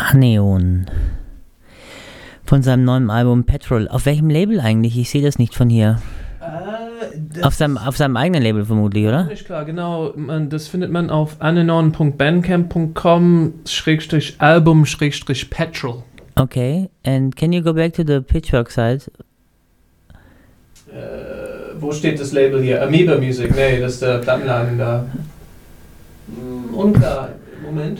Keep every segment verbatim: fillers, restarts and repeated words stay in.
Haneon. Von seinem neuen Album Petrol. Auf welchem Label eigentlich? Ich sehe das nicht von hier. Äh, Auf seinem, auf seinem eigenen Label vermutlich, oder? Nicht klar, genau. Man, das findet man auf anenon punkt bandcamp punkt com Schrägstrich Album Schrägstrich Petrol. Okay, and can you go back to the Pitchfork site? Äh, wo steht das Label hier? Amoeba Music. Nee, das ist der Plattenladen da. Und da, Moment.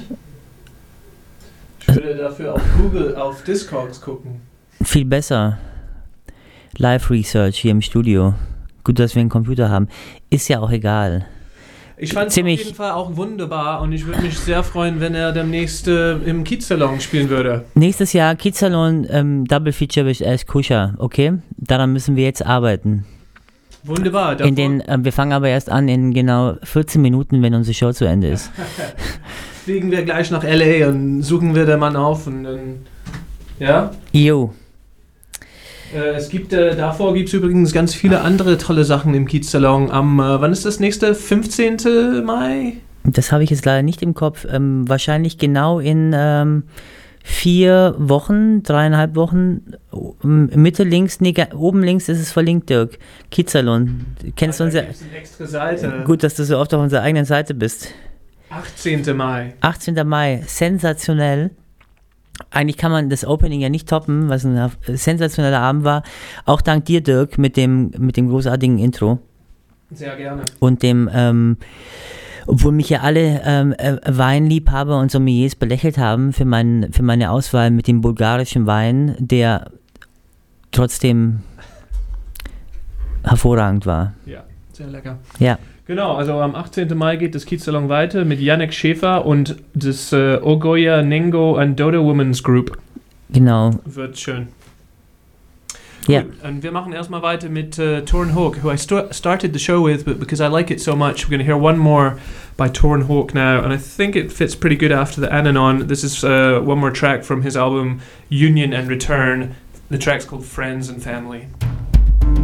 Ich würde dafür auf Google, auf Discogs gucken. Viel besser. Live Research hier im Studio. Gut, dass wir einen Computer haben. Ist ja auch egal. Ich fand es auf jeden Fall auch wunderbar und ich würde mich sehr freuen, wenn er demnächst äh, im Kiezsalon spielen würde. Nächstes Jahr Kiezsalon ähm, Double Feature with Ash Kusha, okay? Daran müssen wir jetzt arbeiten. Wunderbar. In den, äh, wir fangen aber erst an in genau vierzehn Minuten, wenn unsere Show zu Ende ist. Fliegen wir gleich nach L A und suchen wir den Mann auf und dann, ja? Jo. Äh, es gibt, äh, davor gibt es übrigens ganz viele andere tolle Sachen im Kiezsalon. Am, äh, wann ist das nächste? fünfzehnten Mai? Das habe ich jetzt leider nicht im Kopf. Ähm, wahrscheinlich genau in ähm, vier Wochen, dreieinhalb Wochen. Mitte links, nee, oben links ist es verlinkt, Dirk. Kiezsalon. Kennst du Da unser... gibt's eine extra Seite. Gut, dass du so oft auf unserer eigenen Seite bist. achtzehnten Mai. achtzehnten Mai, sensationell. Eigentlich kann man das Opening ja nicht toppen, was ein sensationeller Abend war. Auch dank dir, Dirk, mit dem, mit dem großartigen Intro. Sehr gerne. Und dem, ähm, obwohl mich ja alle ähm, äh, Weinliebhaber und Sommeliers belächelt haben für, mein, für meine Auswahl mit dem bulgarischen Wein, der trotzdem hervorragend war. Ja, sehr lecker. Ja. Genau, also am achtzehnten Mai geht das Kiezsalon weiter mit Janek Schäfer und das äh, Ogoya Nengo and Dodo Women's Group. Genau. Wird schön. Ja. Gut, und wir machen erstmal weiter mit uh, Torn Hawk, who I st- started the show with, but because I like it so much, we're going to hear one more by Torn Hawk now, and I think it fits pretty good after the Ananon. This is uh, one more track from his album Union and Return. The track's called Friends and Family.